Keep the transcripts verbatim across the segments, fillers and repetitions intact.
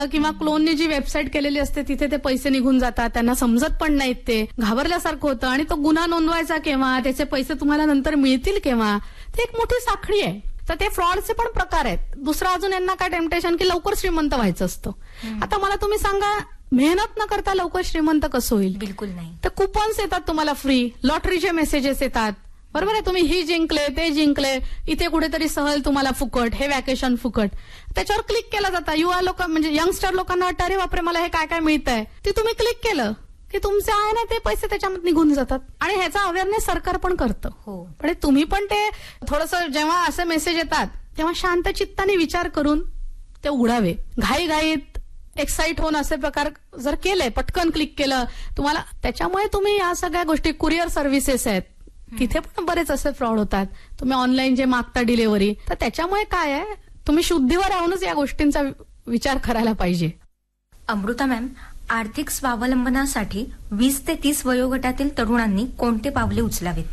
किंवा क्लोनने जी वेबसाईट केलेली असते तिथे ते पैसे निघून जातात, त्यांना समजत पण नाहीत, ते घाबरल्यासारखं होतं. आणि तो गुन्हा नोंदवायचा केव्हा, त्याचे पैसे तुम्हाला नंतर मिळतील केव्हा, ते एक मोठी साखळी आहे. तर ते फ्रॉडचे पण प्रकार आहेत. दुसरा अजून यांना काय टेम्पटेशन की लवकर श्रीमंत व्हायचं असतं. आता मला तुम्ही सांगा, मेहनत न करता लवकर श्रीमंत कसं होईल? बिलकुल नाही. तर कुपन्स येतात तुम्हाला फ्री, लॉटरीचे मेसेजेस येतात, बरोबर आहे. तुम्ही ही जिंकले, ते जिंकले, इथे कुठेतरी सहल तुम्हाला फुकट, हे वॅकेशन फुकट. त्याच्यावर क्लिक केलं जातं. युवा लोक म्हणजे यंगस्टर लोकांना वाटतं अरे बापरे मला हे काय काय मिळतंय. ते तुम्ही क्लिक केलं की तुमचे आहे ना ते पैसे त्याच्यामध्ये निघून जातात. आणि ह्याचा अवेअरनेस सरकार पण करतं. हो. पण तुम्ही पण ते थोडंसं जेव्हा असे मेसेज येतात तेव्हा शांत चित्ताने विचार करून ते उघडावे. घाईघाईत एक्साइट होऊन असे प्रकार जर केले, पटकन क्लिक केलं तुम्हाला, त्याच्यामुळे तुम्ही या सगळ्या गोष्टी, कुरिअर सर्व्हिसेस आहेत तिथे पण बरेच असे फ्रॉड होतात. तुम्ही ऑनलाईन जे मागता डिलिव्हरी, तर त्याच्यामुळे काय आहे, तुम्ही शुद्धीवर राहूनच या गोष्टींचा विचार करायला पाहिजे. अमृता मॅम, आर्थिक स्वावलंबनासाठी वीस ते तीस वयोगटातील तरुणांनी कोणते पावले उचलावेत?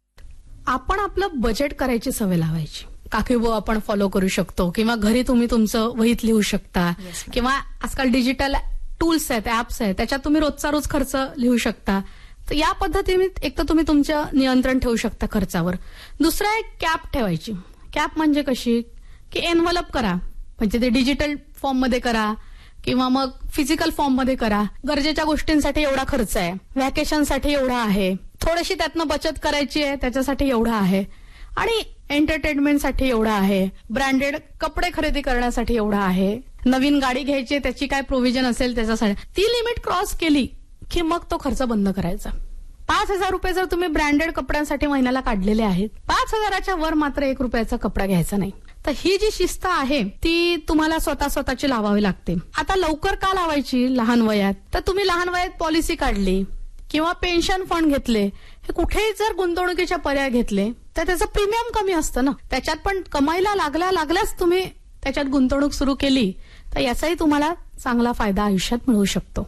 आपण आपलं बजेट करायची सवय लावायची. काकीबो आपण फॉलो करू शकतो, किंवा घरी तुम्ही तुमचं वहीत लिहू शकता, किंवा आजकाल डिजिटल टूल्स आहेत, ऍप्स आहेत, त्याच्यात तुम्ही रोजचा रोज खर्च लिहू शकता. तर या पद्धतीने एक तर तुम्ही तुमचं नियंत्रण ठेवू शकता खर्चावर. दुसरा एक कॅप ठेवायची. कॅप म्हणजे कशी की एनव्हलप करा, म्हणजे ते डिजिटल फॉर्म मध्ये करा किंवा मग फिजिकल फॉर्म मध्ये करा. गरजेच्या गोष्टींसाठी एवढा खर्च आहे, व्हॅकेशनसाठी एवढा आहे, थोडीशी त्यातनं बचत करायची आहे त्याच्यासाठी एवढा आहे, आणि एंटरटेनमेंटसाठी एवढा आहे, ब्रँडेड कपडे खरेदी करण्यासाठी एवढा आहे, नवीन गाडी घ्यायची त्याची काय प्रोव्हिजन असेल त्याच्यासाठी. ती लिमिट क्रॉस केली की मग तो खर्च बंद करायचा. पाच हजार रुपये जर तुम्ही ब्रँडेड कपड्यांसाठी महिन्याला काढलेले आहेत, पाच हजाराच्या वर मात्र एक रुपयाचा कपडा घ्यायचा नाही. तर ही जी शिस्त आहे ती तुम्हाला स्वतः स्वतःची लावावी लागते. आता लवकर का लावायची लहान वयात? तर तुम्ही लहान वयात पॉलिसी काढली किंवा पेन्शन फंड घेतले, हे कुठेही जर गुंतवणुकीचे पर्याय घेतले तर त्याचं प्रीमियम कमी असतं ना. त्याच्यात पण कमाईला लागल्या लागल्याच तुम्ही त्याच्यात गुंतवणूक सुरू केली तर याचाही तुम्हाला चांगला फायदा आयुष्यात मिळू शकतो.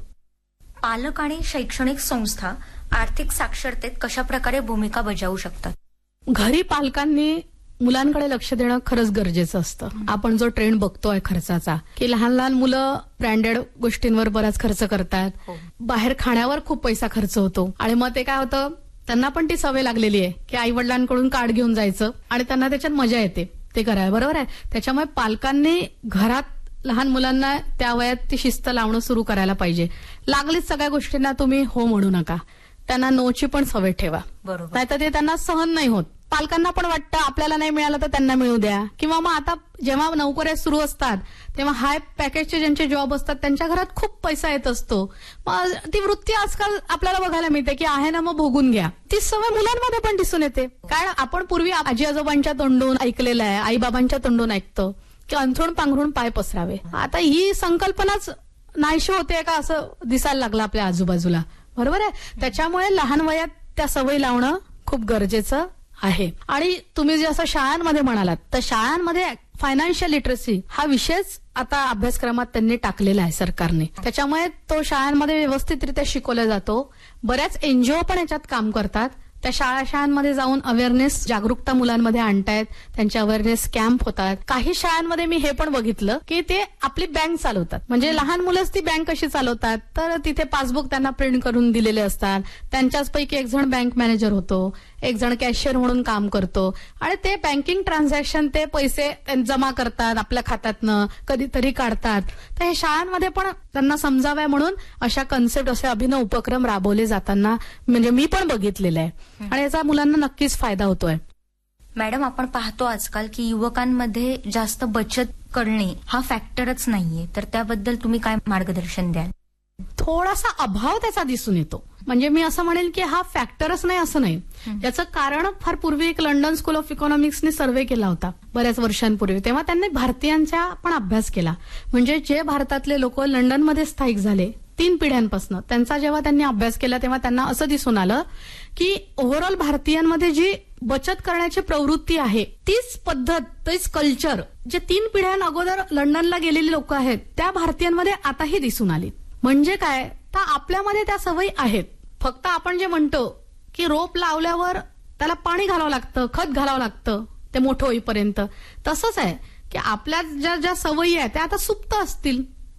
पालक आणि शैक्षणिक संस्था आर्थिक साक्षरतेत कशा प्रकारे भूमिका बजावू शकतात? घरी पालकांनी मुलांकडे लक्ष देणं खरंच गरजेचं असतं. आपण जो ट्रेंड बघतोय खर्चाचा, की लहान लहान मुलं ब्रँडेड गोष्टींवर बराच खर्च करतात, बाहेर खाण्यावर खूप पैसा खर्च होतो, आणि मग ते काय होतं, त्यांना पण ती सवय लागलेली आहे की आई वडिलांकडून कार्ड घेऊन जायचं आणि त्यांना त्याच्यात मजा येते ते करायला, बरोबर आहे. त्याच्यामुळे पालकांनी घरात लहान मुलांना त्या वयात ती शिस्त लावणं सुरू करायला पाहिजे. लागलीच सगळ्या गोष्टींना तुम्ही हो म्हणू नका, त्यांना नोची पण सवय ठेवा, बरोबर. नाहीतर ते त्यांना सहन नाही होत. पालकांना पण वाटतं आपल्याला नाही मिळालं तर त्यांना मिळू द्या, किंवा मग आता जेव्हा नोकऱ्या सुरू असतात तेव्हा हाय पॅकेजचे ज्यांचे जॉब असतात त्यांच्या घरात खूप पैसा येत असतो. मग ती वृत्ती आजकाल आपल्याला बघायला मिळते की आहे ना मग भोगून घ्या. ती सवय मुलांमध्ये पण दिसून येते. कारण आपण पूर्वी आजी आजोबांच्या तोंडून ऐकलेलं आहे, आई बाबांच्या तोंडून ऐकतो की अंथरूण पांघरून पाय पसरावे. आता ही संकल्पनाच नाहीशी होते का असं दिसायला लागलं आपल्या आजूबाजूला, बरोबर आहे. त्याच्यामुळे लहान वयात त्या सवयी लावणं खूप गरजेचं आहे. आणि तुम्ही जे असं शाळांमध्ये म्हणालात, तर शाळांमध्ये फायनान्शियल लिटरसी हा विषयच आता अभ्यासक्रमात त्यांनी टाकलेला आहे सरकारने. त्याच्यामुळे तो शाळांमध्ये व्यवस्थितरित्या शिकवला जातो. बऱ्याच एनजीओ पण याच्यात काम करतात. त्या शाळा शाळांमध्ये जाऊन अवेअरनेस जागरूकता मुलांमध्ये आणतायत, त्यांचे अवेअरनेस कॅम्प होतात. काही शाळांमध्ये मी हे पण बघितलं की ते आपली बँक चालवतात, म्हणजे लहान मुलंच ती बँक कशी चालवतात, तर तिथे पासबुक त्यांना प्रिंट करून दिलेले असतात. त्यांच्याच पैकी एक जण बँक मॅनेजर होतो, एक जण कॅशियर म्हणून काम करतो, आणि ते बँकिंग ट्रान्झॅक्शन ते पैसे जमा करतात आपल्या खात्यातनं, कधीतरी काढतात. तर हे शाळांमध्ये पण त्यांना समजाव्या म्हणून अशा कन्सेप्ट, असे अभिनव उपक्रम राबवले जाताना म्हणजे मी पण बघितलेलं आहे, आणि याचा मुलांना नक्कीच फायदा होतोय. मॅडम, आपण पाहतो आजकाल की युवकांमध्ये जास्त बचत करणे हा फॅक्टरच नाहीये, तर त्याबद्दल तुम्ही काय मार्गदर्शन द्याल? थोडासा अभाव त्याचा दिसून येतो. म्हणजे मी असं म्हणेल की हा फॅक्टरच नाही असं नाही. याचं कारण फार पूर्वी एक लंडन स्कूल ऑफ इकॉनॉमिक्सने सर्व्हे केला होता बऱ्याच वर्षांपूर्वी. तेव्हा त्यांनी भारतीयांचा पण अभ्यास केला. म्हणजे जे भारतातले लोक लंडनमध्ये स्थायिक झाले तीन पिढ्यांपासून, त्यांचा जेव्हा त्यांनी अभ्यास केला तेव्हा त्यांना असं दिसून आलं की ओव्हरऑल भारतीयांमध्ये जी बचत करण्याची प्रवृत्ती आहे, तीच पद्धत, तीच कल्चर जे तीन पिढ्यां अगोदर लंडनला गेलेली लोक आहेत त्या भारतीयांमध्ये आताही दिसून आली. म्हणजे काय, तर आपल्यामध्ये त्या सवयी आहेत. फक्त आपण जे म्हणतो की रोप लावल्यावर त्याला पाणी घालावं लागतं, खत घालावं लागतं ते मोठं होईपर्यंत, तसंच आहे की आपल्या ज्या ज्या सवयी आहेत त्या आता सुप्त असतील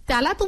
त्याला